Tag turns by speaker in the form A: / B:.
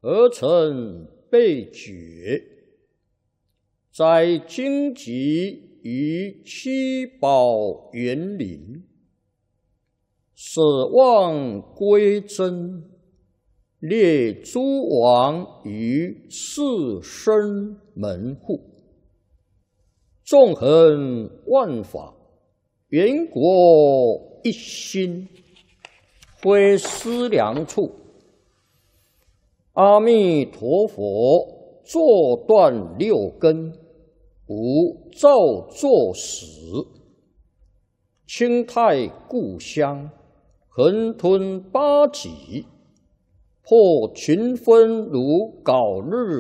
A: 而成被绝，在荆棘于七宝园林，舍望归真，列诸王于士绅门户，纵横万法，元国一心，非思量处。阿弥陀佛，坐断六根，无造作始。清泰故乡，横吞八极，破群分如槁日